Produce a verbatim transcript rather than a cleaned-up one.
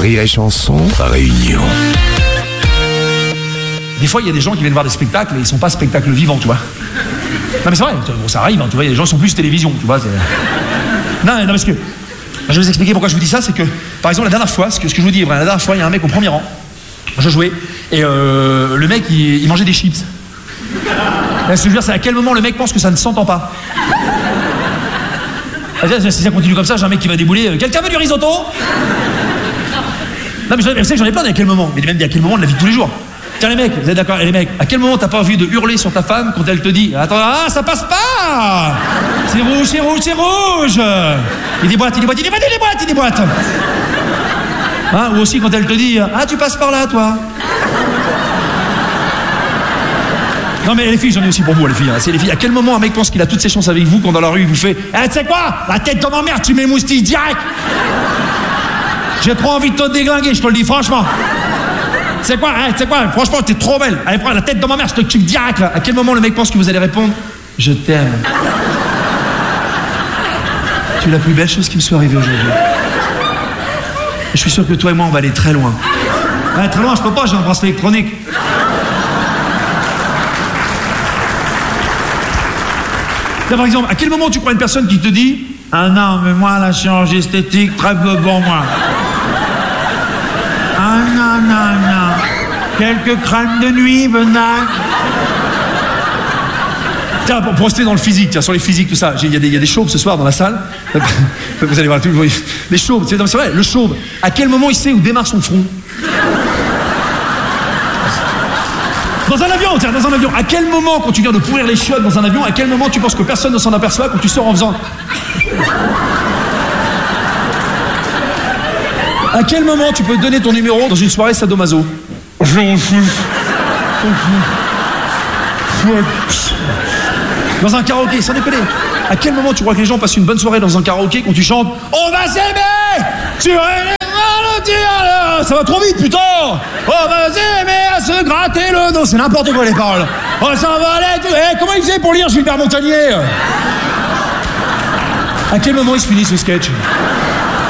Rire et Chanson, Réunion. Des fois, il y a des gens qui viennent voir des spectacles et ils sont pas spectacles vivants, tu vois. Non mais c'est vrai, bon, ça arrive, hein, tu vois, il y a des gens qui sont plus télévision, tu vois. Non, non, parce que je vais vous expliquer pourquoi je vous dis ça, c'est que, par exemple, la dernière fois, ce que, ce que je vous dis est vrai, la dernière fois, il y a un mec au premier rang, je jouais, et euh, le mec, il, il mangeait des chips. Là, ce que je veux dire, c'est à quel moment le mec pense que ça ne s'entend pas. Si ça continue comme ça, j'ai un mec qui va débouler, euh, quelqu'un veut du risotto? Non mais je sais que j'en ai plein, mais à quel moment? Mais même à quel moment de la vie de tous les jours? Tiens les mecs, vous êtes d'accord, les mecs, à quel moment t'as pas envie de hurler sur ta femme quand elle te dit attends, ah ça passe pas, c'est rouge, c'est rouge, c'est rouge, il déboîte, il déboîte, il déboîte, il déboîte, il déboîte, hein, ou aussi quand elle te dit ah tu passes par là toi. Non mais les filles, j'en ai aussi pour vous les filles, hein. C'est les filles, à quel moment un mec pense qu'il a toutes ses chances avec vous quand dans la rue il vous fait eh tu sais quoi, la tête dans ma mère, tu mets moustille direct. J'ai trop envie de te déglinguer, je te le dis franchement. C'est quoi, hein, c'est quoi, franchement, t'es trop belle. Allez, prends la tête dans ma mère, je te tue direct, là. À quel moment le mec pense que vous allez répondre je t'aime? Tu es la plus belle chose qui me soit arrivée aujourd'hui. Je suis sûr que toi et moi, on va aller très loin. Ouais, très loin, je peux pas, j'ai un bracelet électronique. Là, par exemple, à quel moment tu crois une personne qui te dit ah non, mais moi, la chirurgie esthétique, très peu pour moi. Ah non, non, non. Quelques crèmes de nuit, Bernard. Tiens, pour, pour rester dans le physique, tiens, sur les physiques, tout ça, il y, y a des chauves ce soir dans la salle. Vous allez voir, tout, les chauves, c'est vrai, le chauve, à quel moment il sait où démarre son front? Dans un avion, tiens, dans un avion, à quel moment, quand tu viens de pourrir les chiottes dans un avion, à quel moment tu penses que personne ne s'en aperçoit quand tu sors en faisant... À quel moment tu peux donner ton numéro dans une soirée sadomaso? Dans un karaoké, sans déconner. À quel moment tu crois que les gens passent une bonne soirée dans un karaoké quand tu chantes on va s'aimer? Tu ça va trop vite, putain! On va s'aimer à se gratter le dos. C'est n'importe quoi les paroles. On s'en va aller. Eh, comment il faisait pour lire Gilbert Montagnier? À quel moment il se finit ce sketch?